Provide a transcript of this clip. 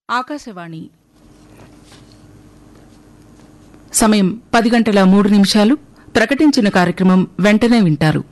ఆకాశవాణి సమయం 10 గంటల 3 నిమిషాలు. ప్రకటించిన కార్యక్రమం వెంటనే వింటారు.